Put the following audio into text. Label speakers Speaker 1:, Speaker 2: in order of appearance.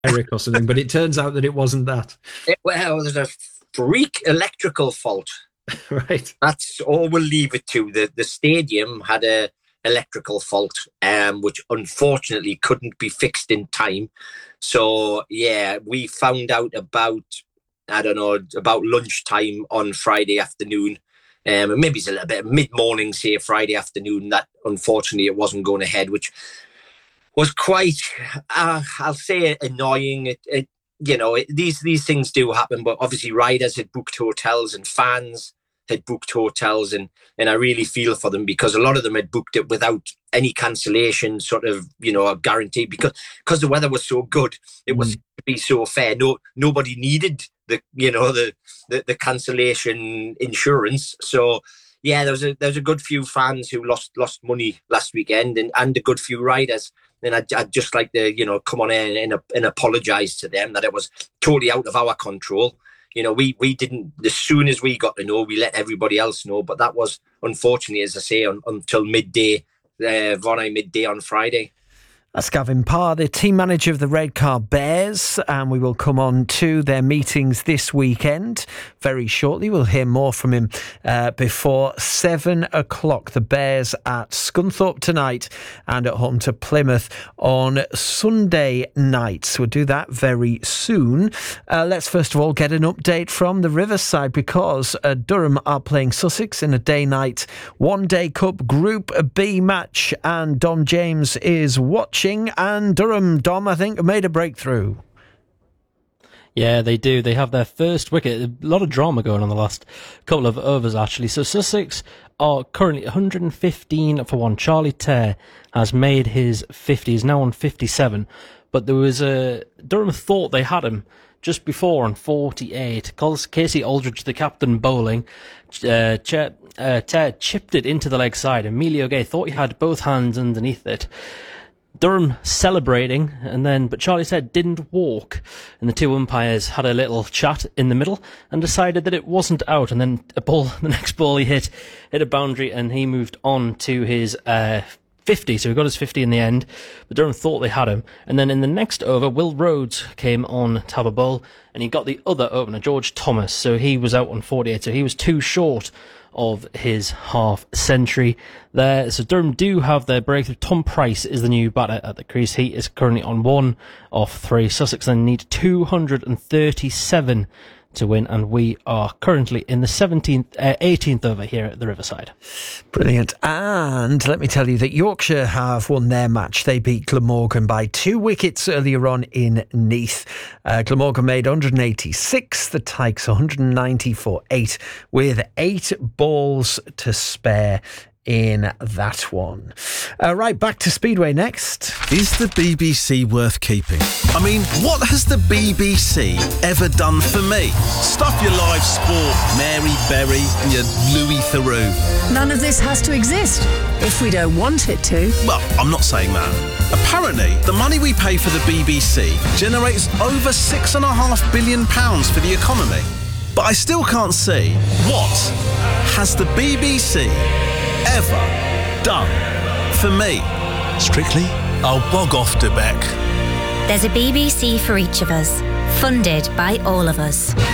Speaker 1: Eric or something, but it turns out that it wasn't that.
Speaker 2: Well, there's a freak electrical fault.
Speaker 1: Right.
Speaker 2: That's all we'll leave it to. The stadium had a electrical fault, which unfortunately couldn't be fixed in time. So yeah, we found out about lunchtime on Friday afternoon. Maybe it's a little bit mid-morning, say Friday afternoon, that unfortunately it wasn't going ahead, which was quite, I'll say, annoying. These things do happen, but obviously riders had booked hotels and fans had booked hotels, and I really feel for them, because a lot of them had booked it without any cancellation, sort of, a guarantee, because the weather was so good. It was to be so fair. Nobody needed the cancellation insurance. So yeah, there's a good few fans who lost money last weekend, and a good few riders. And I'd just like to, come on in and apologise to them that it was totally out of our control. We didn't, as soon as we got to know, we let everybody else know. But that was, unfortunately, as I say, until midday, midday on Friday.
Speaker 3: That's Gavin Parr, the team manager of the Redcar Bears, and we will come on to their meetings this weekend very shortly. We'll hear more from him before 7 o'clock. The Bears at Scunthorpe tonight and at home to Plymouth on Sunday night. So we'll do that very soon. Let's first of all get an update from the Riverside, because Durham are playing Sussex in a day-night one-day cup Group B match, and Dom James is watching. And Durham, Dom, I think, made a breakthrough.
Speaker 4: Yeah, they do. They have their first wicket. A lot of drama going on the last couple of overs, actually. So Sussex are currently 115 for one. Charlie Tare has made his 50. He's now on 57. But there was Durham thought they had him just before on 48. Casey Aldridge, the captain, bowling. Tare chipped it into the leg side. Emilio Gay thought he had both hands underneath it. Durham celebrating, but Charlie said didn't walk, and the two umpires had a little chat in the middle and decided that it wasn't out, and then the next ball he hit a boundary, and he moved on to his 50, so he got his 50 in the end, but Durham thought they had him. And then in the next over, Will Rhodes came on to have a bowl, and he got the other opener, George Thomas, so he was out on 48, so he was too short of his half century there. So Durham do have their breakthrough. Tom Price is the new batter at the crease. He is currently on 1 of 3. Sussex then need 237 to win, and we are currently in the 18th over here at the Riverside.
Speaker 3: Brilliant. And let me tell you that Yorkshire have won their match. They beat Glamorgan by 2 wickets earlier on in Neath. Glamorgan made 186, the Tykes 190 for 8, with 8 balls to spare in that one. Right, back to Speedway next.
Speaker 5: Is the BBC worth keeping? I mean, what has the BBC ever done for me? Stuff your live sport, Mary Berry and your Louis Theroux.
Speaker 6: None of this has to exist if we don't want it to.
Speaker 5: Well, I'm not saying that. Apparently, the money we pay for the BBC generates over £6.5 billion for the economy. But I still can't see, what has the BBC ever done for me? Strictly, I'll bog off to Beck.
Speaker 7: There's a BBC for each of us, funded by all of us.